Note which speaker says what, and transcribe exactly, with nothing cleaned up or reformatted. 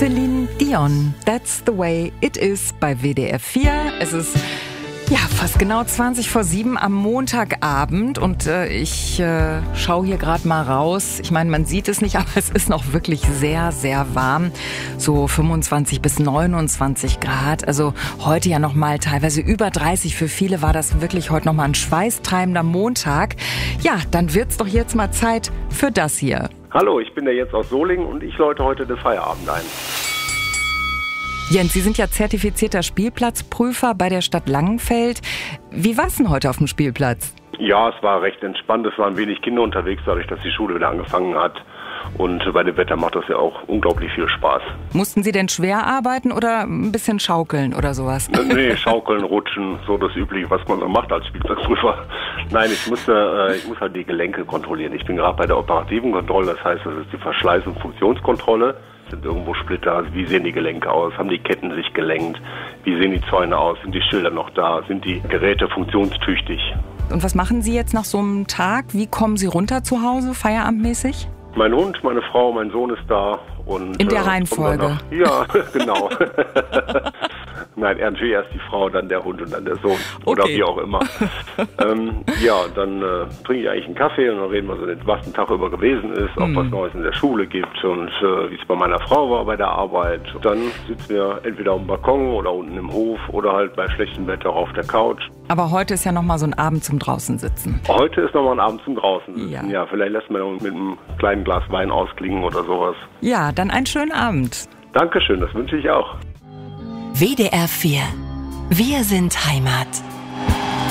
Speaker 1: Celine Dion, That's the Way It Is bei W D R vier. Es ist ja fast genau zwanzig vor sieben am Montagabend und äh, ich äh, schaue hier gerade mal raus. Ich meine, man sieht es nicht, aber es ist noch wirklich sehr, sehr warm. So fünfundzwanzig bis neunundzwanzig Grad. Also heute ja noch mal teilweise über dreißig. Für viele war das wirklich heute noch mal ein schweißtreibender Montag. Ja, dann wird's doch jetzt mal Zeit für das hier.
Speaker 2: Hallo, ich bin der Jens aus Solingen und ich läute heute den Feierabend ein.
Speaker 1: Jens, Sie sind ja zertifizierter Spielplatzprüfer bei der Stadt Langenfeld. Wie war's denn heute auf dem Spielplatz?
Speaker 2: Ja, es war recht entspannt. Es waren wenig Kinder unterwegs, dadurch, dass die Schule wieder angefangen hat. Und bei dem Wetter macht das ja auch unglaublich viel Spaß.
Speaker 1: Mussten Sie denn schwer arbeiten oder ein bisschen schaukeln oder sowas?
Speaker 2: Nee, schaukeln, rutschen, so das Übliche, was man so macht als Spielplatzprüfer. Nein, ich musste, äh, ich muss halt die Gelenke kontrollieren. Ich bin gerade bei der operativen Kontrolle, das heißt, das ist die Verschleiß- und Funktionskontrolle. Sind irgendwo Splitter, wie sehen die Gelenke aus, haben die Ketten sich gelenkt, wie sehen die Zäune aus, sind die Schilder noch da, sind die Geräte funktionstüchtig.
Speaker 1: Und was machen Sie jetzt nach so einem Tag? Wie kommen Sie runter zu Hause, feierabendmäßig?
Speaker 2: Mein Hund, meine Frau, mein Sohn ist da. Und,
Speaker 1: in der
Speaker 2: äh,
Speaker 1: Reihenfolge?
Speaker 2: Ja, genau. Nein, natürlich erst die Frau, dann der Hund und dann der Sohn. Oder
Speaker 1: okay.
Speaker 2: Wie auch immer. ähm, ja, dann äh, trinke ich eigentlich einen Kaffee und dann reden wir so, was den Tag über gewesen ist, ob
Speaker 1: hm.
Speaker 2: was Neues in der Schule gibt und äh, wie es bei meiner Frau war bei der Arbeit. Dann sitzen wir entweder auf dem Balkon oder unten im Hof oder halt bei schlechtem Wetter auf der Couch.
Speaker 1: Aber heute ist ja nochmal so ein Abend zum draußen sitzen.
Speaker 2: Heute ist nochmal ein Abend zum draußen sitzen.
Speaker 1: Ja,
Speaker 2: ja vielleicht lassen wir mit einem kleinen Glas Wein ausklingen oder sowas.
Speaker 1: Ja, dann einen schönen Abend.
Speaker 2: Dankeschön, das wünsche ich auch.
Speaker 3: W D R vier. Wir sind Heimat.